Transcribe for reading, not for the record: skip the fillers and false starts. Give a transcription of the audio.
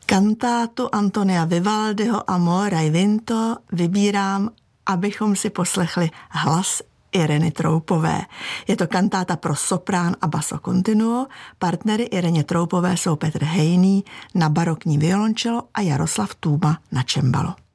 Kantátu Antonia Vivaldiho Amore Vinto vybírám, abychom si poslechli hlas Ireny Troupové. Je to kantáta pro soprán a basso continuo. Partnery Ireně Troupové jsou Petr Hejný na barokní violončelo a Jaroslav Tůma na čembalo.